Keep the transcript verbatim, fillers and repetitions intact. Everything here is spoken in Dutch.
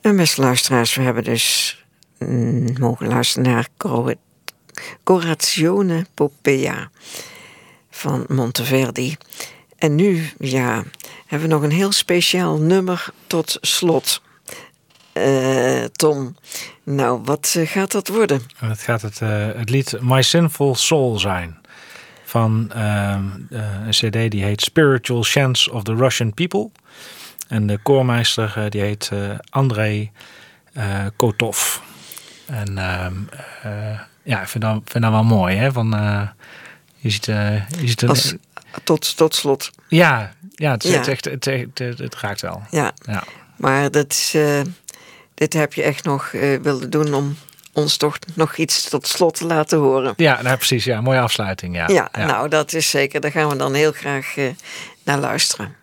En beste luisteraars, we hebben dus mm, mogen luisteren naar Cor- Corazione Popea van Monteverdi. En nu, ja, hebben we nog een heel speciaal nummer tot slot. Uh, Tom, nou, wat uh, gaat dat worden? Het gaat het, uh, het lied My Sinful Soul zijn. Van uh, uh, een cd die heet Spiritual Chants of the Russian People. En de koormeester uh, die heet uh, Andrei uh, Kotov. En uh, uh, ja, ik vind dat, vind dat wel mooi. Hè? Van, uh, je ziet, uh, je ziet een, Als, tot, tot slot. Ja, ja, het, ja. Het, echt, het, het, het, het raakt wel. Ja, ja. Maar dat is, uh, dit heb je echt nog uh, willen doen om ons toch nog iets tot slot te laten horen. Ja, nou, precies. Ja, mooie afsluiting. Ja. Ja, ja, nou dat is zeker. Daar gaan we dan heel graag uh, naar luisteren.